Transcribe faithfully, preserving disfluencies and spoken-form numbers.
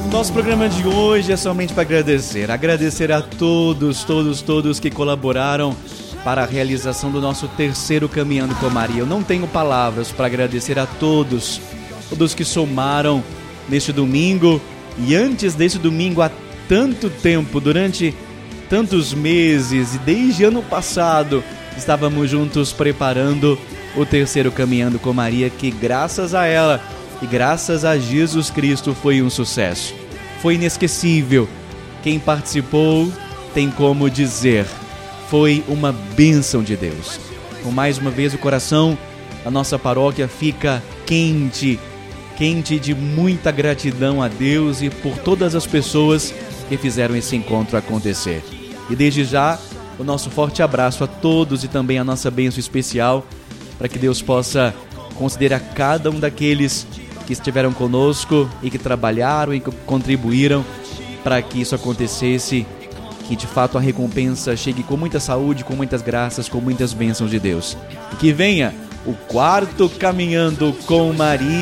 Nosso programa de hoje é somente para agradecer. Agradecer a todos, todos, todos que colaboraram para a realização do nosso terceiro Caminhando com Maria. Eu não tenho palavras para agradecer a todos, todos que somaram neste domingo. E antes desse domingo, há tanto tempo, durante tantos meses e desde ano passado, estávamos juntos preparando o terceiro Caminhando com Maria, que graças a ela e graças a Jesus Cristo foi um sucesso. Foi inesquecível. Quem participou tem como dizer, foi uma bênção de Deus. Com mais uma vez o coração da nossa paróquia fica quente, quente de muita gratidão a Deus e por todas as pessoas que fizeram esse encontro acontecer. E desde já, o nosso forte abraço a todos e também a nossa bênção especial para que Deus possa considerar cada um daqueles que estiveram conosco e que trabalharam e que contribuíram para que isso acontecesse, que de fato a recompensa chegue com muita saúde, com muitas graças, com muitas bênçãos de Deus. E que venha o quarto Caminhando com Maria.